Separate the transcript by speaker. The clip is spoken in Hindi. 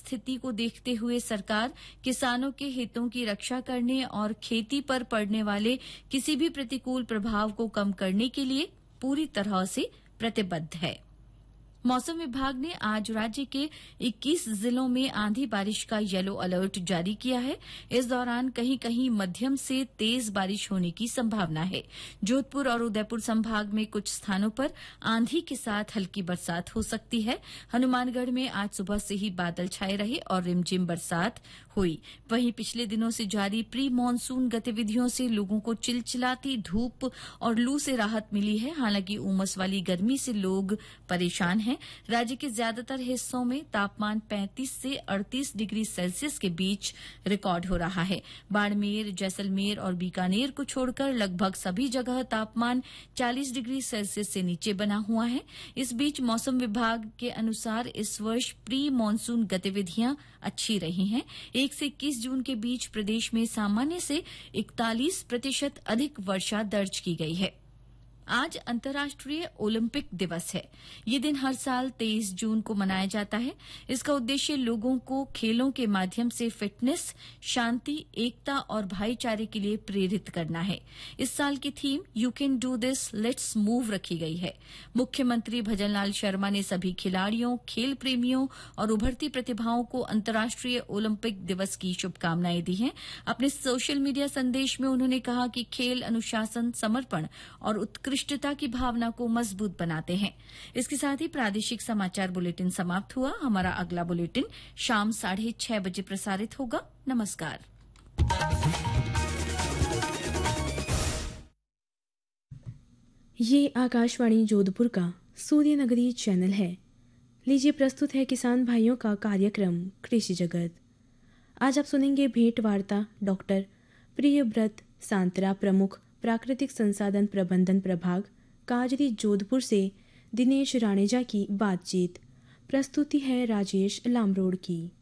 Speaker 1: स्थिति को देखते हुए सरकार किसानों के हितों की रक्षा करने और खेती पर पड़ने वाले किसी भी प्रतिकूल प्रभाव को कम करने के लिए पूरी तरह से प्रतिबद्ध है। मौसम विभाग ने आज राज्य के 21 जिलों में आंधी बारिश का येलो अलर्ट जारी किया है। इस दौरान कहीं कहीं मध्यम से तेज बारिश होने की संभावना है। जोधपुर और उदयपुर संभाग में कुछ स्थानों पर आंधी के साथ हल्की बरसात हो सकती है। हनुमानगढ़ में आज सुबह से ही बादल छाए रहे और रिमझिम बरसात हुई। वहीं पिछले दिनों से जारी प्री मानसून गतिविधियों से लोगों को चिलचिलाती धूप और लू से राहत मिली है। हालांकि उमस वाली गर्मी से लोग परेशान हैं। राज्य के ज्यादातर हिस्सों में तापमान 35 से 38 डिग्री सेल्सियस के बीच रिकॉर्ड हो रहा है। बाड़मेर, जैसलमेर और बीकानेर को छोड़कर लगभग सभी जगह तापमान 40 डिग्री सेल्सियस से नीचे बना हुआ है। इस बीच मौसम विभाग के अनुसार इस वर्ष प्री मानसून गतिविधियां अच्छी रही हैं। 1 से 21 जून के बीच प्रदेश में सामान्य से 41% अधिक वर्षा दर्ज की गई है। आज अंतर्राष्ट्रीय ओलंपिक दिवस है। ये दिन हर साल 23 जून को मनाया जाता है। इसका उद्देश्य लोगों को खेलों के माध्यम से फिटनेस, शांति, एकता और भाईचारे के लिए प्रेरित करना है। इस साल की theme you can do this, let's move रखी गई है। मुख्यमंत्री भजनलाल शर्मा ने सभी खिलाड़ियों, खेल प्रेमियों और उभरती प्रतिभाओं को अंतर्राष्ट्रीय ओलंपिक दिवस की शुभकामनाएं दी हैं। अपने सोशल मीडिया संदेश में उन्होंने कहा कि खेल अनुशासन, समर्पण और उत्कृष्टता की भावना को मजबूत बनाते हैं। इसके साथ ही प्रादेशिक समाचार बुलेटिन समाप्त हुआ। हमारा अगला बुलेटिन शाम 6:30 बजे प्रसारित होगा। नमस्कार।
Speaker 2: ये आकाशवाणी जोधपुर का सूर्य नगरी चैनल है। लीजिए प्रस्तुत है किसान भाइयों का कार्यक्रम कृषि जगत। आज आप सुनेंगे भेंट वार्ता डॉक्टर प्रियव्रत सांतरा, प्रमुख प्राकृतिक संसाधन प्रबंधन प्रभाग काजरी, जोधपुर से दिनेश राणेजा की बातचीत। प्रस्तुति है राजेश लामरोड की।